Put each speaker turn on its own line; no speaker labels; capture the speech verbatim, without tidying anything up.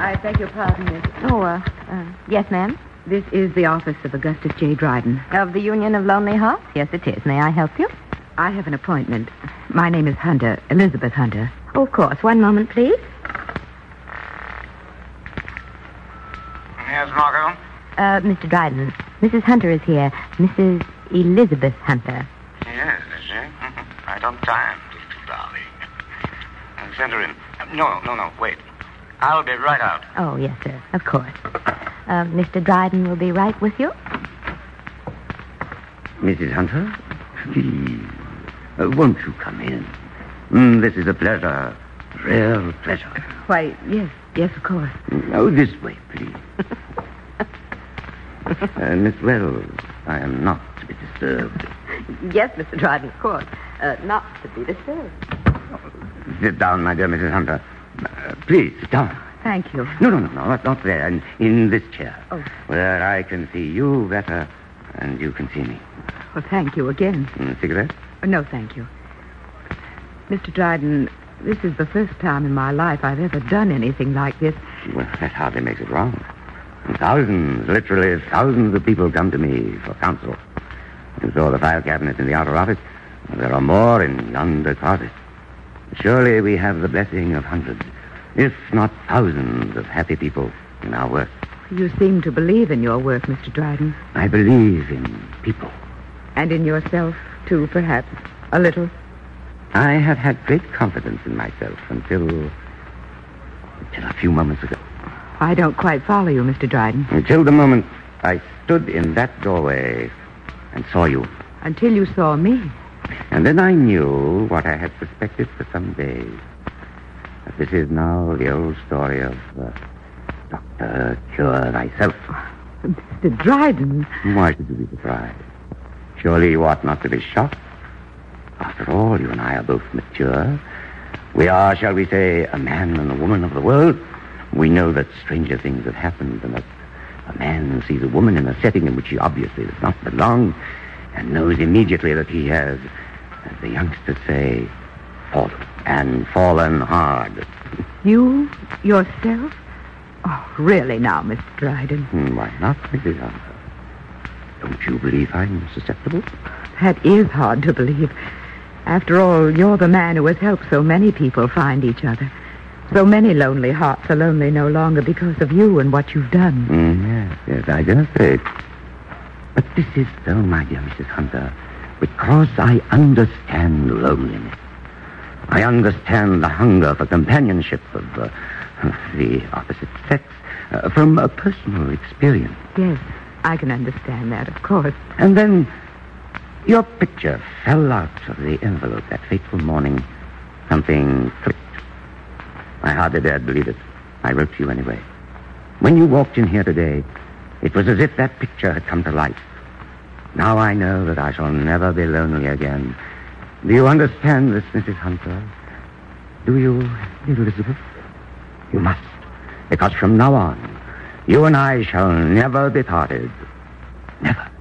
I beg your pardon, Miss.
Oh, uh, uh, yes, ma'am?
This is the office of Augustus J. Dryden.
Of the Union of Lonely Hearts? Yes, it is. May I help you?
I have an appointment. My name is Hunter, Elizabeth Hunter.
Oh, of course. One moment, please.
Yes, Margot?
Uh, Mister Dryden, Missus Hunter is here. Missus Elizabeth Hunter.
Yes, is she? Right on time, little darling. Uh, send her in. Uh, no, no, no, wait. I'll be right out.
Oh, yes, sir. Of course. Uh, Mister Dryden will be right with you.
Missus Hunter, please, uh, won't you come in? Mm, this is a pleasure, real pleasure.
Why, yes, yes, of course.
Oh, this way, please. uh, Miss Wells, I am not to be disturbed.
Yes, Mister Dryden, of course. Uh, not to be disturbed.
Sit down, my dear Missus Hunter. Uh, please, sit down.
Thank you.
No, no, no, no, not, not there. In, in this chair.
Oh.
Where I can see you better and you can see me.
Well, thank you again.
Mm, cigarette?
Oh, no, thank you. Mister Dryden, this is the first time in my life I've ever done anything like this.
Well, that hardly makes it wrong. And thousands, literally thousands of people come to me for counsel. You saw the file cabinets in the outer office. Well, there are more in yonder closet. Surely we have the blessing of hundreds, if not thousands, of happy people in our work.
You seem to believe in your work, Mister Dryden.
I believe in people.
And in yourself, too, perhaps. A little.
I have had great confidence in myself until... until a few moments ago.
I don't quite follow you, Mister Dryden.
Until the moment I stood in that doorway and saw you.
Until you saw me.
And then I knew what I had suspected for some days. That this is now the old story of uh, Doctor Cure Thyself.
Mister Dryden.
Why should you be surprised? Surely you ought not to be shocked. After all, you and I are both mature. We are, shall we say, a man and a woman of the world. We know that stranger things have happened and that a man sees a woman in a setting in which he obviously does not belong and knows immediately that he has, as the youngsters say, fallen, and fallen hard.
You? Yourself? Oh, really now, Mister Dryden?
Hmm, why not, Missus Hunter? Don't you believe I'm susceptible?
That is hard to believe. After all, you're the man who has helped so many people find each other. So many lonely hearts are lonely no longer because of you and what you've done.
Mm, yes, yes, I dare say it. But this is so, my dear Missus Hunter, because I understand loneliness. I understand the hunger for companionship of uh, the opposite sex uh, from a personal experience.
Yes, I can understand that, of course.
And then your picture fell out of the envelope that fateful morning. Something clicked. I hardly dared believe it. I wrote to you anyway. When you walked in here today, it was as if that picture had come to life. Now I know that I shall never be lonely again. Do you understand this, Missus Hunter? Do you, Elizabeth? You must. Because from now on, you and I shall never be parted. Never.